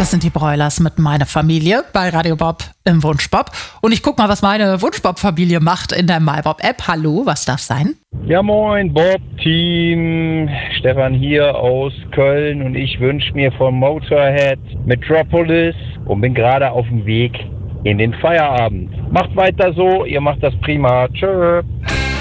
Das sind die Broilers mit meiner Familie bei Radio Bob im Wunschbob. Und ich guck mal, was meine Wunschbob-Familie macht in der MyBob-App. Hallo, was darf sein? Ja moin Bob-Team, Stefan hier aus Köln und ich wünsche mir von Motorhead Metropolis und bin gerade auf dem Weg in den Feierabend. Macht weiter so, ihr macht das prima. Tschö.